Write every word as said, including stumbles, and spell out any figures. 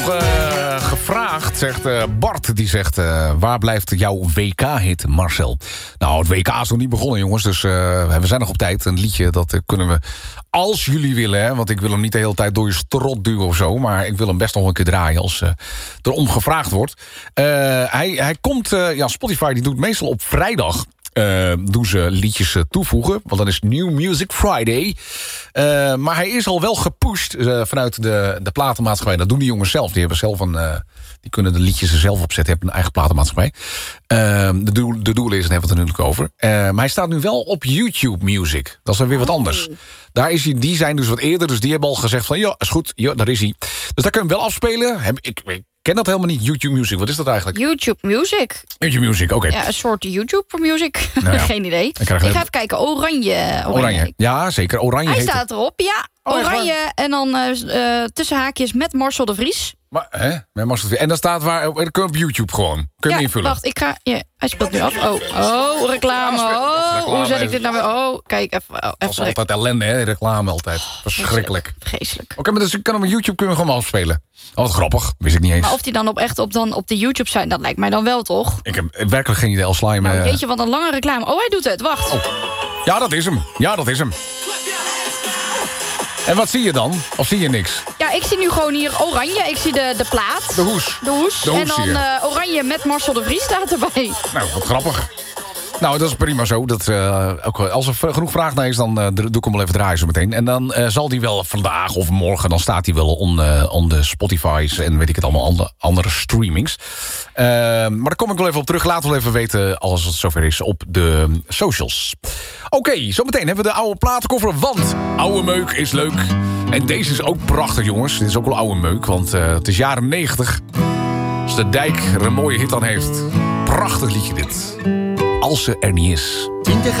Uh, gevraagd, zegt uh, Bart, die zegt... Uh, waar blijft jouw W K-hit, Marcel? Nou, het W K is nog niet begonnen, jongens. Dus uh, we zijn nog op tijd. Een liedje, dat uh, kunnen we... Als jullie willen, hè, want ik wil hem niet de hele tijd door je strot duwen of zo... maar ik wil hem best nog een keer draaien als uh, er om gevraagd wordt. Uh, hij, hij komt... Uh, ja, Spotify die doet meestal op vrijdag... Uh, doen ze liedjes uh, toevoegen, want dan is New Music Friday. Uh, maar hij is al wel gepusht uh, vanuit de, de platenmaatschappij. Dat doen die jongens zelf. Die hebben zelf een, uh, die kunnen de liedjes er zelf opzetten. Hebben een eigen platenmaatschappij. Uh, de, doel, de doel is, en hebben we het er natuurlijk over. Uh, maar hij staat nu wel op YouTube Music. Dat is dan weer wat anders. Daar is hij, die zijn dus wat eerder, dus die hebben al gezegd van... ja, is goed, ja, daar is hij. Dus daar kun je hem wel afspelen. Heb, ik, ik ken dat helemaal niet, YouTube Music. Wat is dat eigenlijk? YouTube Music. YouTube Music, oké. Okay. Ja, een soort YouTube voor music. Nou ja. Geen idee. Ik, ik ga even kijken. Oranje. Oranje. Oranje. Ja, zeker. Oranje Hij heet staat het. erop, ja. Oranje. Oh, en dan uh, uh, tussen haakjes met Marcel de Vries. Maar, hè? Met Marcel de Vries. En dan staat waar... Dat kun je op YouTube gewoon. Kun je ja, invullen. wacht. Ik ga... Ja, hij speelt nu af. Oh, oh reclame. Oh, reclame. Hoe zet ik dit nou weer? Oh, kijk even. Oh, dat is altijd ellende, hè? Reclame altijd. Verschrikkelijk. Vreselijk. Oké, okay, maar dus ik kan hem op YouTube kunnen we gewoon afspelen. Oh, wat grappig. Wist ik niet eens. Maar of die dan op echt op, dan op de YouTube zijn, dat lijkt mij dan wel, toch? Ik heb werkelijk geen idee. Al sla je me... Nou, weet je wat een lange reclame... Oh, hij doet het. Wacht. Oh. Ja, dat is hem. Ja, dat is hem. En wat zie je dan? Of zie je niks? Ja, ik zie nu gewoon hier oranje. Ik zie de, de plaat. De hoes. De hoes. De hoes en dan uh, oranje met Marcel de Vries staat erbij. Nou, wat grappig. Nou, dat is prima zo. Dat, uh, ook, als er genoeg vraag naar is, dan uh, doe ik hem wel even draaien zo meteen. En dan uh, zal die wel vandaag of morgen, dan staat hij wel on, uh, on de Spotify's en weet ik het allemaal, andere, andere streamings. Uh, maar daar kom ik wel even op terug. Laten we wel even weten, als het zover is, op de socials. Oké, okay, zometeen hebben we de oude platenkoffer, want oude meuk is leuk. En deze is ook prachtig, jongens. Dit is ook wel oude meuk, want uh, het is jaren negentig. Als de dijk er een mooie hit aan heeft. Prachtig liedje dit. Als ze er niet is.